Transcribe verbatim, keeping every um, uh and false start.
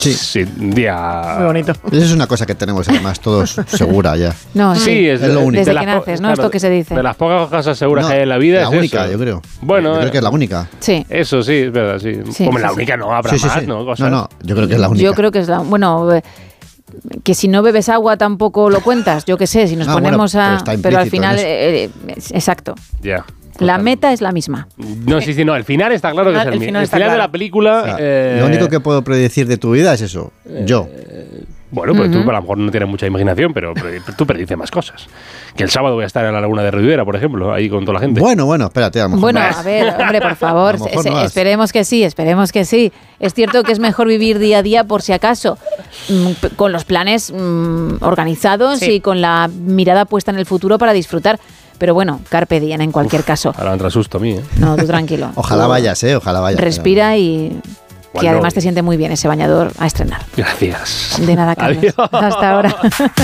Sí. Sí, un día... Muy bonito. Eso es una cosa que tenemos además todos segura ya. No, Sí, sí, es, es lo único. desde de que las po- naces, ¿no? claro, Esto que se dice. De las pocas cosas seguras No, que hay en la vida la es única, eso. yo creo. Bueno, yo creo eh, que es la única. Sí. Eso sí, es verdad, sí. Sí, Como sí, la sí. única no, habrá Sí, sí, más, sí. ¿no? Cosas. No, no, yo creo que es la única. Yo creo que es la... Bueno, eh, que si no bebes agua tampoco lo cuentas, yo qué sé, si nos Ah, bueno, ponemos pero a... está Pero al implícito final, en eso. eh, eh, exacto. Ya. La Total. meta es la misma. No, sí, sí, no, el final está claro que Ah, es el, el mi- final el está final de claro. la película... O sea, eh, lo único que puedo predecir de tu vida es eso. Yo. Bueno, pero Ujú. tú a lo mejor no tienes mucha imaginación, pero, pero tú predices más cosas. Que el sábado voy a estar en la Laguna de Ribera, por ejemplo, ahí con toda la gente. Bueno, bueno, espérate, a lo mejor Bueno, no. a ver, hombre, por favor, A lo mejor es- no vas. esperemos que sí, esperemos que sí. Es cierto que es mejor vivir día a día por si acaso, mm, p- con los planes mm, organizados Sí. y con la mirada puesta en el futuro para disfrutar. Pero bueno, carpe diem en cualquier caso. Ahora me entra susto a mí, ¿eh? No, tú tranquilo. Ojalá Tú vayas, ¿eh? Ojalá vayas. Respira y que Bueno. además te siente muy bien ese bañador a estrenar. Gracias. De nada, Carlos. Adiós. Hasta ahora.